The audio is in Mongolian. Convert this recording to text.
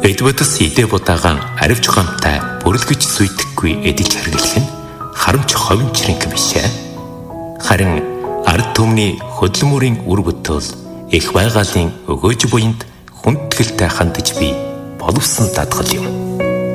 Эдвардс идэ будаагаан аривч гамтай бүрлгэж сүйтгэхгүй эдэж хэрглэх нь харамч ховын чирэнг бишээ. Харин ард түмний хөдөлмөрийн үр бүтэл их байгалийн өгөөж буйнд хүндэтгэлтэй хандаж би боловсон дадгал юм.